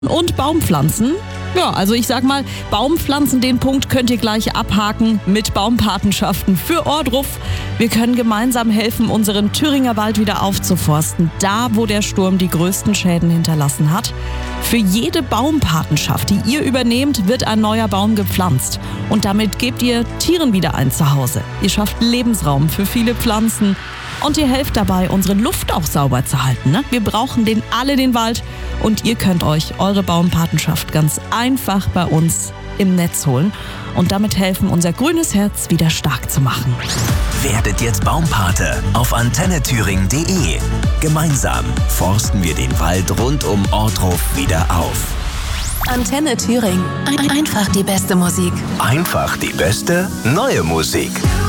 Und Baumpflanzen. Ja, also ich sag mal, Baumpflanzen, den Punkt könnt ihr gleich abhaken mit Baumpatenschaften für Ohrdruf. Wir können gemeinsam helfen, unseren Thüringer Wald wieder aufzuforsten, da wo der Sturm die größten Schäden hinterlassen hat. Für jede Baumpatenschaft, die ihr übernehmt, wird ein neuer Baum gepflanzt. Und damit gebt ihr Tieren wieder ein Zuhause. Ihr schafft Lebensraum für viele Pflanzen. Und ihr helft dabei, unsere Luft auch sauber zu halten. Ne? Wir brauchen den Wald. Und ihr könnt euch eure Baumpatenschaft ganz einfach bei uns im Netz holen und damit helfen, unser grünes Herz wieder stark zu machen. Werdet jetzt Baumpate auf antennethüringen.de. Gemeinsam forsten wir den Wald rund um Ohrdruf wieder auf. Antenne Thüringen. Einfach die beste Musik. Einfach die beste neue Musik.